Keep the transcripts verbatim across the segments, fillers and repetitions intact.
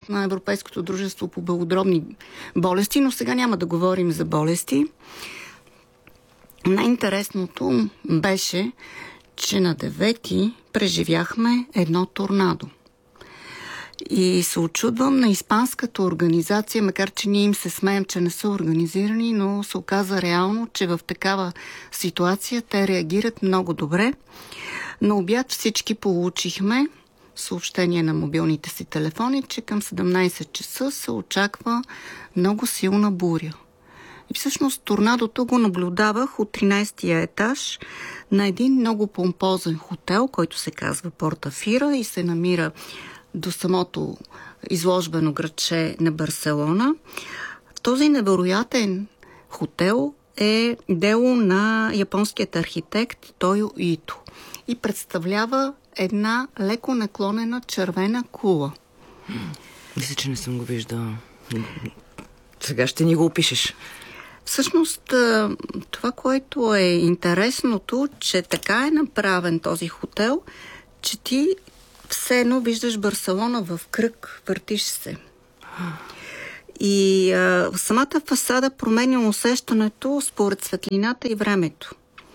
на Европейското дружество по белодробни болести, но сега няма да говорим за болести. Най-интересното беше, че на девети преживяхме едно торнадо. И се очудвам на испанската организация, макар че ние им се смеем, че не са организирани, но се оказа реално, че в такава ситуация те реагират много добре. На обяд всички получихме съобщение на мобилните си телефони, че към седемнайсет часа се очаква много силна буря. И всъщност торнадото го наблюдавах от тринайсетия етаж на един много помпозен хотел, който се казва Портафира и се намира до самото изложбено градче на Барселона. Този невероятен хотел е дело на японският архитект Тойо Ито и представлява една леко наклонена червена кула. Мисля, че не съм го виждала. Сега ще ни го опишеш. Всъщност, това, което е интересното, че така е направен този хотел, че ти все едно виждаш Барселона в кръг, въртиш се. И а, самата фасада променя усещането според светлината и времето.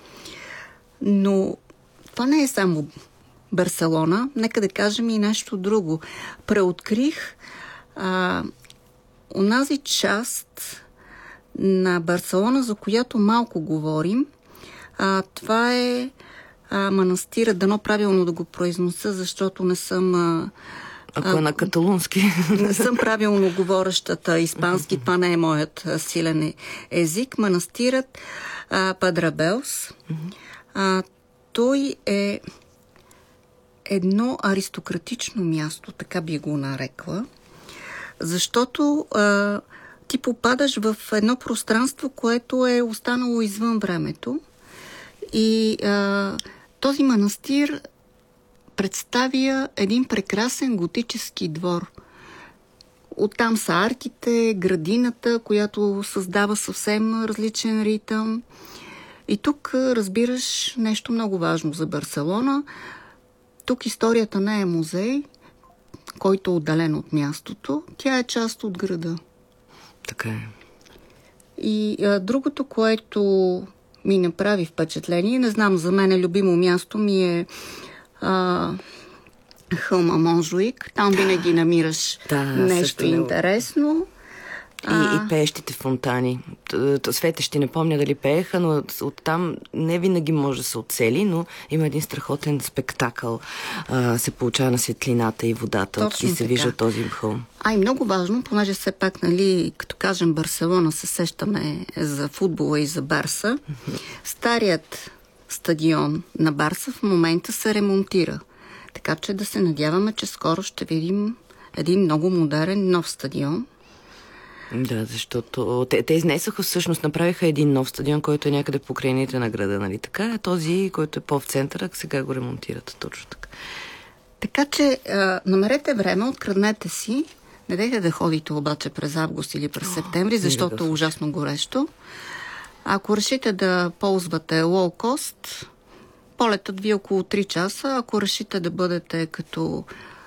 Но това не е само Барселона, нека да кажем и нещо друго. Преоткрих а, онази част на Барселона, за която малко говорим. А, това е а, манастира, дано правилно да го произнося, защото не съм... А, Ако е на каталунски. Не съм правилно говорещата испански, това не е моят силен език. Манастирът а, Падрабелс. А, той е едно аристократично място, така би го нарекла, защото а, ти попадаш в едно пространство, което е останало извън времето и а, този манастир представя един прекрасен готически двор. Оттам са арките, градината, която създава съвсем различен ритъм. И тук разбираш нещо много важно за Барселона. Тук историята не е музей, който е отдален от мястото. Тя е част от града. Така е. И а, другото, което ми направи впечатление, не знам, за мен е любимо място ми е а, хълма Монжуик. Там винаги намираш да, нещо интересно. И, а... и пеещите фонтани. Светещи не помня дали пееха, но оттам не винаги може да се оцели, но има един страхотен спектакъл. А, се получава на светлината и водата. Точно и се така. вижда този хълм. А и много важно, понеже все пак, нали, като кажем Барселона, се сещаме за футбола и за Барса. Старият стадион на Барса в момента се ремонтира. Така че да се надяваме, че скоро ще видим един много модерен нов стадион. Да, защото те, те изнесоха, всъщност направиха един нов стадион, който е някъде по крайните на града, нали така? А този, който е по-в центъра, сега го ремонтират точно така. Така че а, намерете време, откраднете си. Не дайте да ходите обаче през август или през септември, защото е ужасно горещо. Ако решите да ползвате лоу-кост, полетът ви е около три часа. Ако решите да бъдете като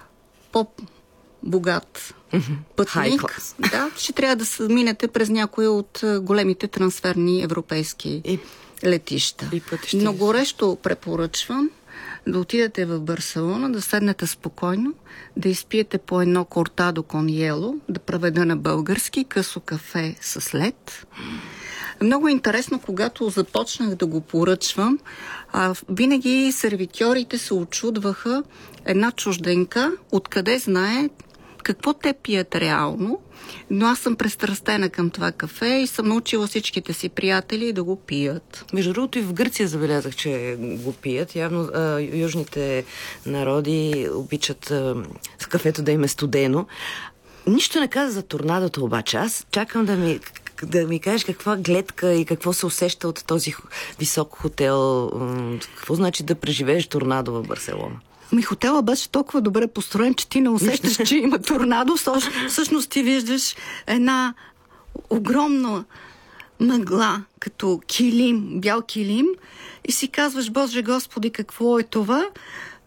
по-богат пътник, да, ще трябва да минете през някои от големите трансферни европейски и, летища. И Но горещо препоръчвам да отидете в Барселона, да седнете спокойно, да изпиете по едно кортадо кон йело, да преведа на български късо кафе с лед. Много интересно, когато започнах да го поръчвам, а, винаги сервитьорите се очудваха една чужденка, откъде знае какво те пият реално, но аз съм пристрастена към това кафе и съм научила всичките си приятели да го пият. Между другото и в Гърция забелязах, че го пият. Явно а, южните народи обичат а, в кафето да им е студено. Нищо не каза за торнадото обаче. Аз чакам да ми, да ми кажеш каква гледка и какво се усеща от този висок хотел. Какво значи да преживееш торнадо в Барселона? Ми хотела беше толкова добре построен, че ти не усещаш, че има торнадо. Всъщност ти виждаш една огромна мъгла, като килим, бял килим и си казваш, Боже Господи, какво е това?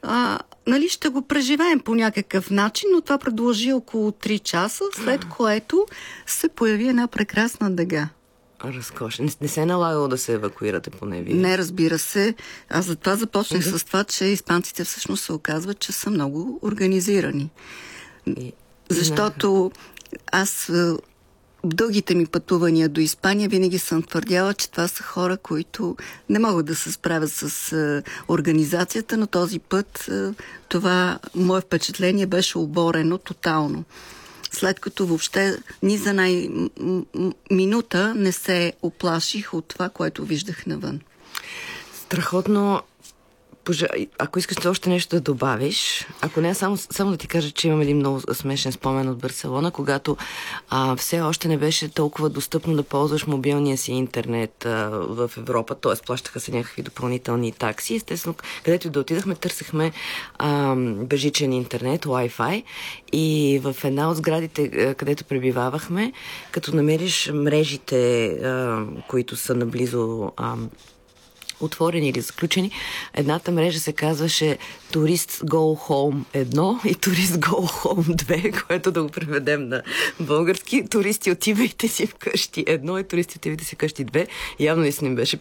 а, нали, ще го преживеем по някакъв начин, но това продължи около три часа, след което се появи една прекрасна дъга. Разкошно. Не, не се е налагало да се евакуирате поне вие? Не, разбира се. Аз затова започнах mm-hmm. с това, че испанците всъщност се оказват, че са много организирани. И... Защото аз дългите ми пътувания до Испания винаги съм твърдяла, че това са хора, които не могат да се справят с а, организацията, но този път а, това мое впечатление беше оборено тотално. След като въобще ни за най минута не се оплаших от това, което виждах навън. Страхотно. Ако искаш още нещо да добавиш, ако не, само, само да ти кажа, че имам един много смешен спомен от Барселона, когато а, все още не беше толкова достъпно да ползваш мобилния си интернет а, в Европа, т.е. плащаха се някакви допълнителни такси. Естествено, където да отидахме, търсехме а, бежичен интернет, Wi-Fi, и в една от сградите, където пребивавахме, като намериш мрежите, а, които са наблизо а, отворени или заключени. Едната мрежа се казваше Турист Go Home едно и Турист Go Home две, което да го преведем на български. Туристи, отивайте си вкъщи едно и туристи, отивайте си вкъщи две. Явно наистина им беше